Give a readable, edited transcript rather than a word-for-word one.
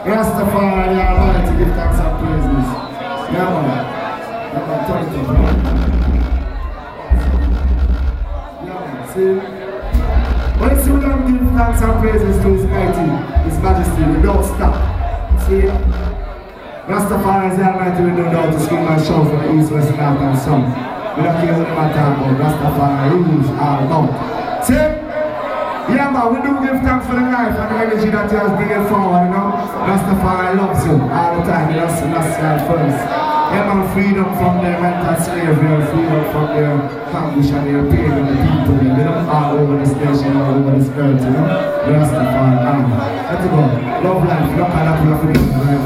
Rastafari, the Almighty, give thanks and praises. Yeah, man. Yeah, man, turn it up. Yeah, man, see? When you see we don't give thanks and praises to His mighty, His Majesty, we don't stop. See? Rastafari is the Almighty, we don't know how to scream and shout from the east, west, north, and south. We don't care what the matter about. Rastafari rules all about. See? Yeah, man, we do give thanks for the life and the energy that you have bringing forward, you know. Rastafari loves you all the time. That's first. Yeah, man, freedom from their mental slavery, freedom from their anguish and their pain and the people, you know, all over this nation, all over this earth, you know. Rastafari, let's go. Love life, look at that, love freedom.